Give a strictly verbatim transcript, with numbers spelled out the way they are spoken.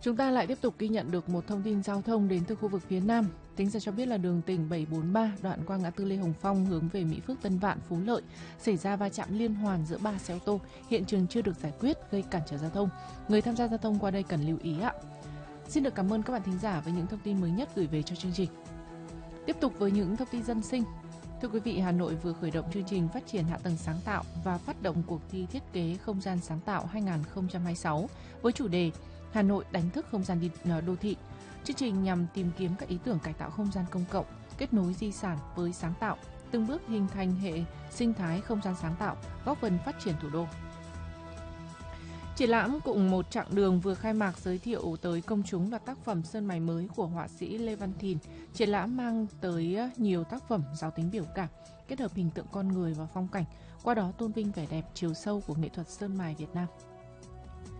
Chúng ta lại tiếp tục ghi nhận được một thông tin giao thông đến từ khu vực phía Nam. Tính ra cho biết là đường tỉnh bảy bốn ba đoạn qua ngã tư Lê Hồng Phong hướng về Mỹ Phước, Tân Vạn, Phú Lợi xảy ra va chạm liên hoàn giữa ba xe ô tô. Hiện trường chưa được giải quyết, gây cản trở giao thông. Người tham gia giao thông qua đây cần lưu ý ạ. Xin được cảm ơn các bạn thính giả với những thông tin mới nhất gửi về cho chương trình. Tiếp tục với những thông tin dân sinh. Thưa quý vị, Hà Nội vừa khởi động chương trình phát triển hạ tầng sáng tạo và phát động cuộc thi thiết kế không gian sáng tạo hai không hai sáu với chủ đề Hà Nội đánh thức không gian đô thị. Chương trình nhằm tìm kiếm các ý tưởng cải tạo không gian công cộng, kết nối di sản với sáng tạo, từng bước hình thành hệ sinh thái không gian sáng tạo, góp phần phát triển thủ đô. Triển lãm cùng một chặng đường vừa khai mạc giới thiệu tới công chúng là tác phẩm sơn mài mới của họa sĩ Lê Văn Thìn. Triển lãm mang tới nhiều tác phẩm giàu tính biểu cảm, kết hợp hình tượng con người và phong cảnh, qua đó tôn vinh vẻ đẹp chiều sâu của nghệ thuật sơn mài Việt Nam.